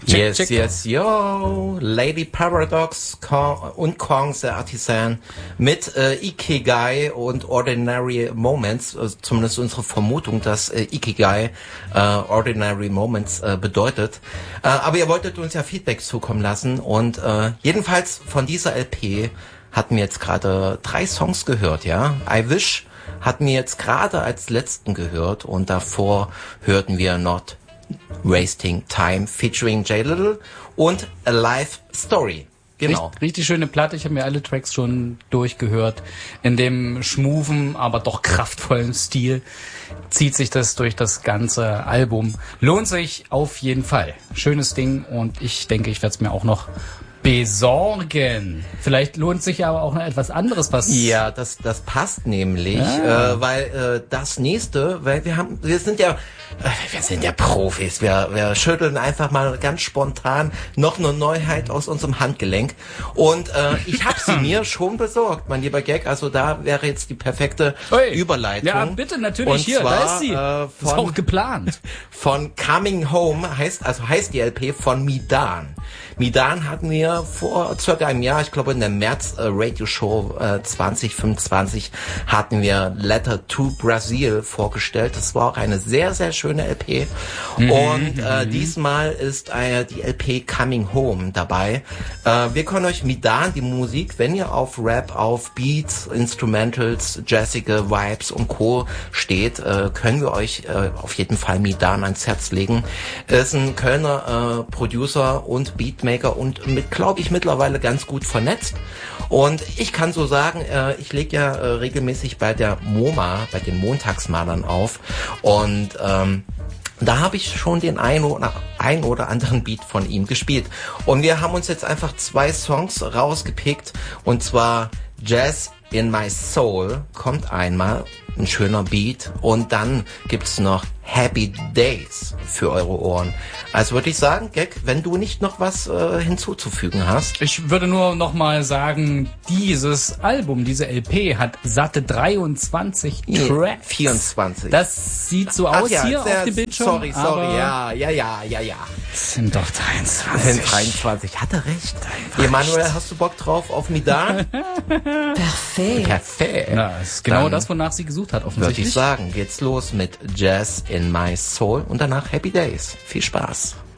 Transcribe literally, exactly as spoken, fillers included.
Check, yes, check. yes, yo, Lady Paradox Kong und Kong the Artisan mit äh, Ikigai und Ordinary Moments, äh, zumindest unsere Vermutung, dass äh, Ikigai äh, Ordinary Moments äh, bedeutet. Äh, aber ihr wolltet uns ja Feedback zukommen lassen und äh, jedenfalls von dieser L P hatten wir jetzt gerade drei Songs gehört, ja. I Wish hatten wir jetzt gerade als letzten gehört und davor hörten wir Not Wasting Time featuring J Little und A Life Story. Genau. Richtig, richtig schöne Platte. Ich habe mir alle Tracks schon durchgehört. In dem schmuven, aber doch kraftvollen Stil zieht sich das durch das ganze Album. Lohnt sich auf jeden Fall. Schönes Ding und ich denke, ich werde es mir auch noch besorgen. Vielleicht lohnt sich aber auch noch etwas anderes, was... Ja, das das passt nämlich, ah. äh, weil äh, das nächste, weil wir haben, wir sind ja, äh, wir sind ja Profis, wir wir schütteln einfach mal ganz spontan noch eine Neuheit aus unserem Handgelenk und äh, ich habe sie mir schon besorgt, mein lieber Gag. Also da wäre jetzt die perfekte Ui. Überleitung. Ja, bitte, natürlich, und hier, zwar, da ist sie. Äh, von, ist auch geplant. Von Coming Home heißt, also heißt die L P von Midan. Midan hatten wir vor circa einem Jahr, ich glaube in der März äh, Radio Show äh, zwanzig fünfundzwanzig hatten wir Letter to Brazil vorgestellt. Das war auch eine sehr, sehr schöne L P. Mhm, und äh, mhm. diesmal ist äh, die L P Coming Home dabei. Äh, wir können euch Midan, die Musik, wenn ihr auf Rap, auf Beats, Instrumentals, jazzige Vibes und Co. steht, äh, können wir euch äh, auf jeden Fall Midan ans Herz legen. Ist ein Kölner äh, Producer und Beatmaker und mit, glaube ich, mittlerweile ganz gut vernetzt. Und ich kann so sagen, äh, ich lege ja äh, regelmäßig bei der MoMA, bei den Montagsmalern auf und ähm, da habe ich schon den ein oder, ein oder anderen Beat von ihm gespielt. Und wir haben uns jetzt einfach zwei Songs rausgepickt und zwar Jazz in My Soul kommt einmal, ein schöner Beat und dann gibt's noch Happy Days für eure Ohren. Also würde ich sagen, Gag, wenn du nicht noch was äh, hinzuzufügen hast. Ich würde nur noch mal sagen, dieses Album, diese L P hat satte dreiundzwanzig Nee, Tracks. vierundzwanzig. Das sieht so aus ja, hier sehr, auf dem Bildschirm. Sorry, sorry, aber ja, ja, ja, ja, ja. es sind doch dreiundzwanzig. sind dreiundzwanzig, hat er recht. Emanuel, hast du Bock drauf auf Midan? Perfekt. Perfekt. Na, das ist genau Dann das, wonach sie gesucht hat, würde offensichtlich. ich sagen, geht's los mit Jazz in My Soul und danach Happy Days. Viel Spaß.